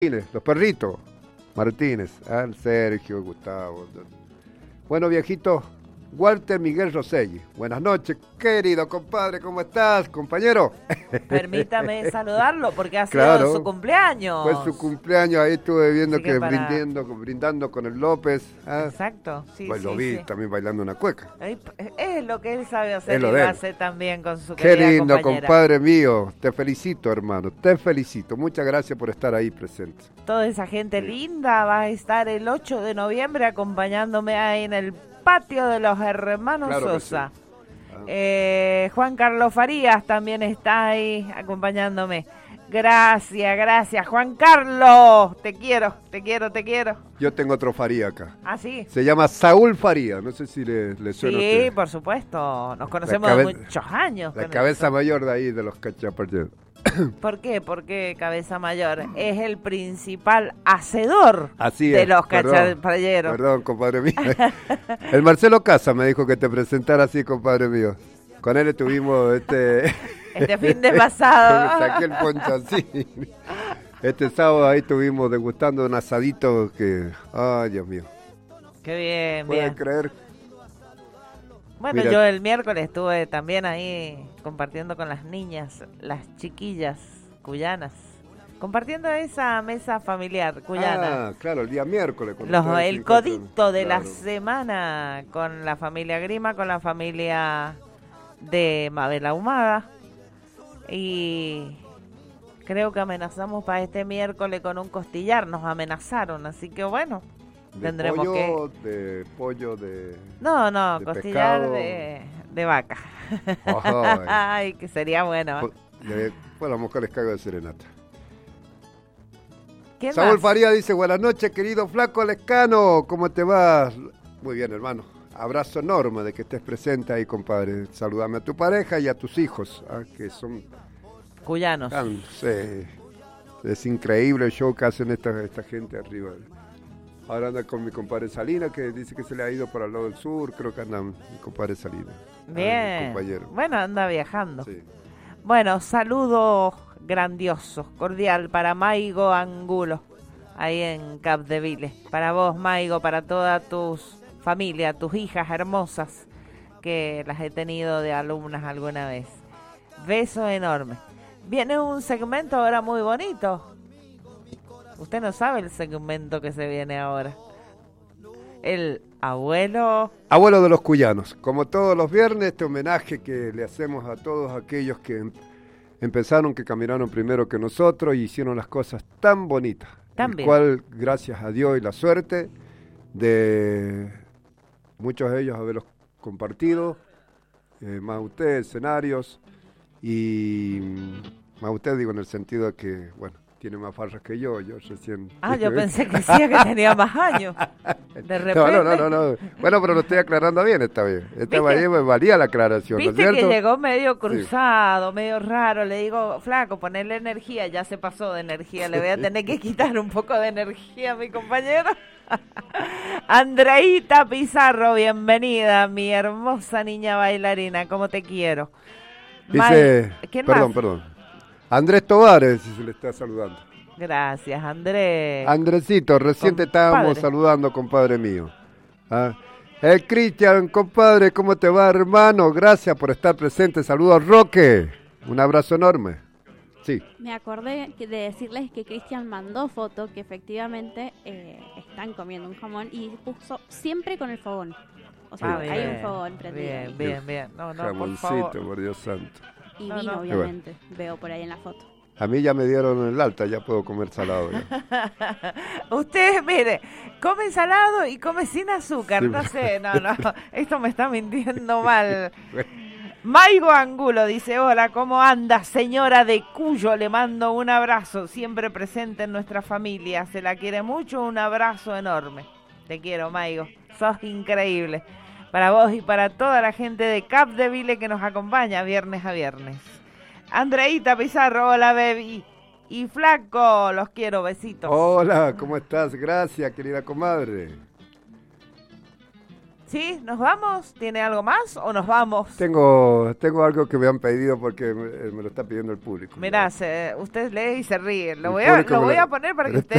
Los perritos. Martínez, Sergio, Gustavo. Bueno, viejito, Walter Miguel Roselli. Buenas noches, querido compadre, ¿cómo estás, compañero? Permítame saludarlo porque ha sido Claro, su cumpleaños. fue su cumpleaños, ahí estuve viendo Así que brindando con el López. Exacto, sí, pues sí, lo vi sí. también bailando una cueca. Es lo que él sabe hacer Es y lo lo de él. hace también con su Qué querida lindo, compañera. compadre mío. Te felicito, hermano, te felicito. Muchas gracias por estar ahí presente. Toda esa gente Sí. linda va a estar el 8 de noviembre acompañándome ahí en el patio de los hermanos Claro que Sosa. sí. Juan Carlos Farías también está ahí acompañándome. Gracias, Juan Carlos. Te quiero. Yo tengo otro Faría acá. ¿Ah, sí? Se llama Saúl Faría, no sé si le suena a Sí, usted. por supuesto. Nos conocemos La de cabe- muchos años. La con cabeza eso. mayor de ahí de los cachaparteros. ¿Por qué? Porque Cabeza Mayor es el principal hacedor Así de es, los perdón, cacharpayeros. Perdón, compadre mío. El Marcelo Casa me dijo que te presentara así, compadre mío. Con él estuvimos Este fin de pasado. Me saqué el poncho así. Este sábado ahí estuvimos degustando un asadito que... Ay, Dios mío. Qué bien, ¿Pueden bien. creer? Bueno, Mira. yo el miércoles estuve también ahí compartiendo con las niñas, las chiquillas cuyanas. Compartiendo esa mesa familiar cuyana. Ah, claro, el día miércoles. cuando ustedes se El encuentran. codito de la Claro. semana con la familia Grima, con la familia de Mabel Ahumada. Y creo que amenazamos para este miércoles con un costillar. Nos amenazaron, así que bueno, tendremos pollo, de pollo, de... No, de costillar pescado. de vaca. Ajá. Ay, que sería bueno. Bueno, a lo mejor les cago de serenata. ¿Quién Saúl más? Faría dice, buenas noches, querido Flaco Lescano, ¿cómo te va? Muy bien, hermano. Abrazo enorme de que estés presente ahí, compadre. Saludame a tu pareja y a tus hijos, que son Cuyanos. tan... sí, es increíble el show que hacen esta gente arriba. Ahora anda con mi compadre Salina, que dice que se le ha ido para el lado del sur. Creo que anda mi compadre Salina. Mi Bien. compañero. Bueno, anda viajando. Sí. Bueno, saludo grandioso, cordial para Maigo Angulo, ahí en Capdeville. Para vos, Maigo, para toda tu familia, tus hijas hermosas, que las he tenido de alumnas alguna vez. Beso enorme. Viene un segmento ahora muy bonito. Usted no sabe el segmento que se viene ahora. El abuelo... Abuelo de los cuyanos, como todos los viernes, este homenaje que le hacemos a todos aquellos que empezaron, que caminaron primero que nosotros y hicieron las cosas tan bonitas. Tan el bien. cual, gracias a Dios y la suerte de muchos de ellos haberlos compartido, más usted, escenarios, y más usted digo en el sentido de que, bueno, tiene más farras que yo recién... Ah, yo pensé que decía que tenía más años. De repente... No. Bueno, pero lo estoy aclarando bien esta vez. Esta ¿Viste? vez me valía la aclaración, ¿no es Viste que cierto? llegó medio cruzado, medio raro. Le digo, flaco, ponerle energía. Ya se pasó de energía. Le voy a tener que quitar un poco de energía a mi compañero. Andreita Pizarro, bienvenida, mi hermosa niña bailarina. ¿Cómo te quiero? Dice, ¿Quién perdón, más? perdón. Andrés Tovares, si se le está saludando. Gracias, Andrés. Andresito, recién te estábamos Compadre. saludando, compadre mío. Ah, Cristian, compadre, ¿cómo te va, hermano? Gracias por estar presente. Saludos, Roque. Un abrazo enorme. Sí. Me acordé de decirles que Cristian mandó foto que efectivamente están comiendo un jamón y puso siempre con el fogón. O sea, Ah, hay bien, un fogón prendido. Bien. No, por Jamoncito, favor. por Dios santo. Y No, vino, no. obviamente. Veo por ahí en la foto. A mí ya me dieron el alta, ya puedo comer salado. Ya. Ustedes, mire, come salado y come sin azúcar. Sí. No sé, no. Esto me está mintiendo mal. Maigo Angulo dice, hola, ¿cómo anda, señora de Cuyo? Le mando un abrazo, siempre presente en nuestra familia. Se la quiere mucho, un abrazo enorme. Te quiero, Maigo. Sos increíble. Para vos y para toda la gente de Capdeville que nos acompaña viernes a viernes. Andreita Pizarro, hola, baby. Y Flaco, los quiero, besitos. Hola, ¿cómo estás? Gracias, querida comadre. ¿Sí? ¿Nos vamos? ¿Tiene algo más o nos vamos? Tengo algo que me han pedido porque me lo está pidiendo el público. Mirá, usted lee y se ríe. Lo El voy a público me lo- poner para que usted